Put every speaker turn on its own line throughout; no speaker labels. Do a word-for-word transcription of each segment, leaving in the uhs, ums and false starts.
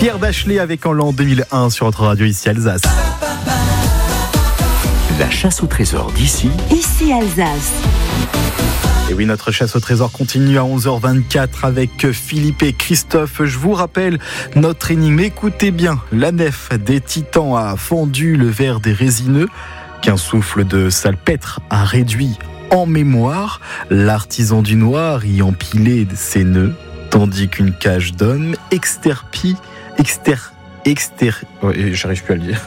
Pierre Bachelet avec En l'an deux mille un sur notre radio ici Alsace.
La chasse au trésor d'ici.
Ici Alsace.
Et oui, notre chasse au trésor continue à onze heures vingt-quatre avec Philippe et Christophe. Je vous rappelle notre énigme. Écoutez bien, la nef des titans a fendu le verre des résineux qu'un souffle de salpêtre a réduit en mémoire. L'artisan du noir y empilait ses nœuds, tandis qu'une cage d'hommes extirpie, exter, exter, oh, j'arrive plus à le dire.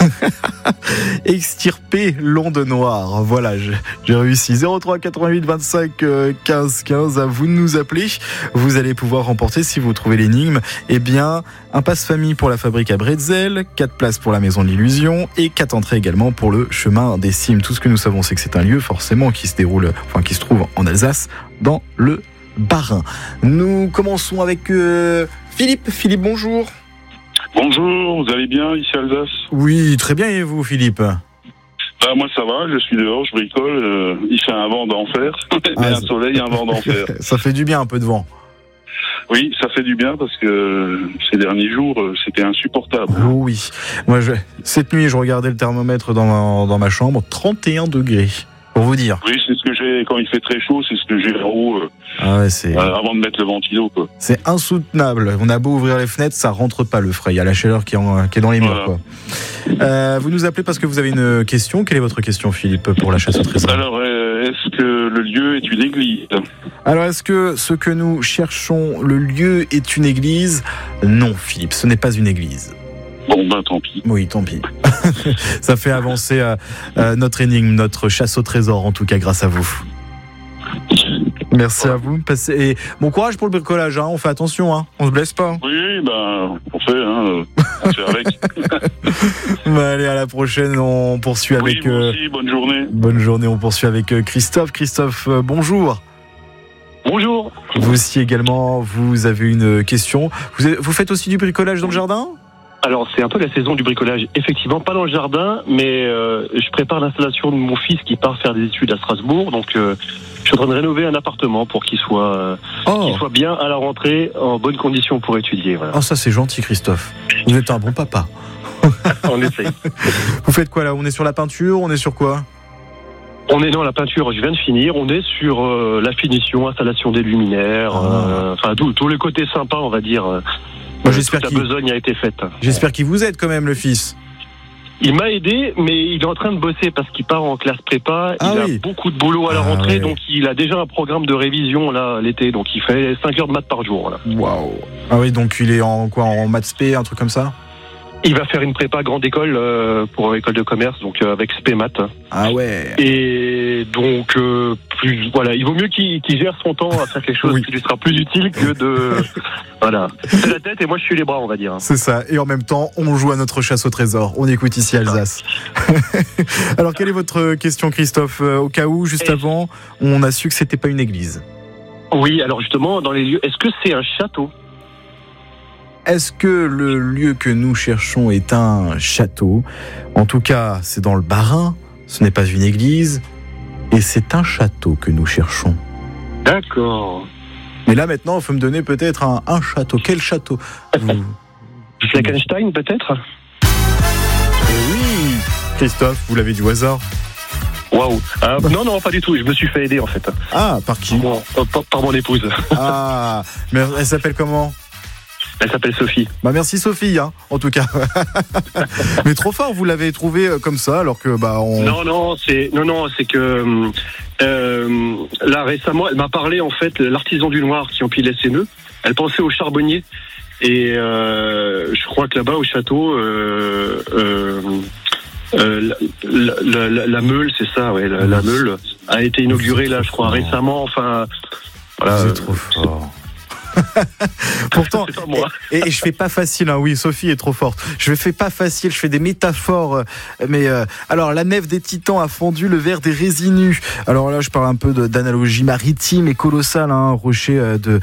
Extirper l'onde noire. Voilà, j'ai, j'ai réussi. zéro trois quatre-vingt-huit vingt-cinq quinze quinze. À vous de nous appeler. Vous allez pouvoir remporter, si vous trouvez l'énigme, eh bien, un passe-famille pour la fabrique à Bretzel, quatre places pour la Maison de l'Illusion et quatre entrées également pour le Chemin des Cimes. Tout ce que nous savons, c'est que c'est un lieu forcément qui se déroule, enfin qui se trouve en Alsace, dans le Bas-Rhin. Nous commençons avec euh, Philippe. Philippe, bonjour.
Bonjour, vous allez bien ici Alsace?
Oui, très bien, et vous Philippe?
Bah, moi ça va, je suis dehors, je bricole, euh, il fait un vent d'enfer, mais
Ah,
un soleil, un vent d'enfer.
Ça fait du bien un peu de vent.
Oui, ça fait du bien parce que euh, ces derniers jours, euh, c'était insupportable.
Oh oui, moi je, cette nuit je regardais le thermomètre dans ma, dans ma chambre, trente et un degrés, pour vous dire.
Oui, c'est ce que j'ai, quand il fait très chaud, c'est ce que j'ai en haut, euh,
Ah ouais, c'est...
euh, avant de mettre le ventilo, quoi.
C'est insoutenable. On a beau ouvrir les fenêtres, ça rentre pas le frais. Il y a la chaleur qui est, en, qui est dans les murs.
Voilà.
Quoi. Euh, vous nous appelez parce que vous avez une question. Quelle est votre question, Philippe, pour la chasse au trésor?
Alors, euh, est-ce que le lieu est une église?
Alors, est-ce que ce que nous cherchons, le lieu est une église? Non, Philippe, ce n'est pas une église.
Bon, ben tant pis.
Oui, tant pis. Ça fait avancer euh, euh, notre énigme, notre chasse au trésor, en tout cas, grâce à vous. Merci à vous. Passez... Et bon courage pour le bricolage, hein. On fait attention, hein. On se blesse pas.
Oui, ben, on fait, hein, on fait avec.
Bah, allez, à la prochaine, on poursuit avec...
Oui, vous
euh,
aussi, bonne journée.
Bonne journée, on poursuit avec euh, Christophe. Christophe, euh, bonjour.
Bonjour.
Vous aussi également, vous avez une question. Vous, avez- vous faites aussi du bricolage dans le jardin?
Alors c'est un peu la saison du bricolage, effectivement pas dans le jardin, mais euh, je prépare l'installation de mon fils qui part faire des études à Strasbourg, donc euh, je suis en train de rénover un appartement pour qu'il soit, euh,
Oh,
qu'il soit bien à la rentrée, en bonne condition pour étudier. Voilà.
oh ça c'est gentil Christophe. Vous êtes un bon papa.
On essaye.
Vous faites quoi là? On est sur la peinture? On est sur quoi?
On est dans la peinture, je viens de finir, on est sur euh, la finition, installation des luminaires,
Ah.
euh, enfin tout, tout le côté sympa on va dire. euh,
Moi, j'espère
toute
qu'il-
la besogne a été faite.
J'espère qu'il vous aide quand même le fils.
Il m'a aidé, mais il est en train de bosser parce qu'il part en classe prépa.
Ah
il
oui.
a beaucoup de boulot à la
Ah
rentrée,
ouais.
donc il a déjà un programme de révision là l'été, donc il fait cinq heures de maths par jour. Là.
Waouh. Ah oui, donc il est en quoi? En maths spé, un truc comme ça?
Il va faire une prépa grande école euh, pour école de commerce, donc euh, avec spé maths.
Ah ouais.
Et donc euh, plus voilà, il vaut mieux qu'il, qu'il gère son temps à faire quelque chose
Oui.
qui lui sera plus utile que de voilà. C'est la tête et moi je suis les bras, on va dire.
C'est ça. Et en même temps, on joue à notre chasse au trésor. On écoute ici Alsace. Alors, quelle est votre question, Christophe? Euh, Au cas où, juste
Et-
avant, on a su que c'était pas une église.
Oui, alors justement dans les lieux, est-ce que c'est un château?
Est-ce que le lieu que nous cherchons est un château? En tout cas, c'est dans le Bas-Rhin. Ce n'est pas une église. Et c'est un château que nous cherchons.
D'accord.
Mais là, maintenant, il faut me donner peut-être un, un château. Quel château? Vous...
Fleckenstein peut-être?
Oui, Christophe, vous l'avez dit au hasard.
Waouh. Euh, non, non, pas du tout. Je me suis fait aider en fait.
Ah, par qui?
Bon, euh, par, par mon épouse.
Ah, mais elle s'appelle comment?
Elle s'appelle Sophie.
Bah merci Sophie, hein, en tout cas. Mais trop fort, vous l'avez trouvé euh, comme ça, alors que bah on.
Non, non, c'est non, non, c'est que euh, là récemment, elle m'a parlé en fait l'artisan du noir qui empilait ses nœuds. Elle pensait au charbonnier et euh, je crois que là-bas au château, euh, euh, euh, la, la, la, la meule, c'est ça, ouais, la, la meule a été inaugurée là, je crois récemment. Enfin, voilà.
Vous êtes trop fort. Pourtant,
C'est pas moi.
et, et je fais pas facile, hein, oui, Sophie est trop forte. Je fais pas facile, je fais des métaphores. euh, Mais euh, alors, la nef des titans a fondu le verre des résinus. Alors là, je parle un peu de, d'analogie maritime et colossale, hein, rocher euh, de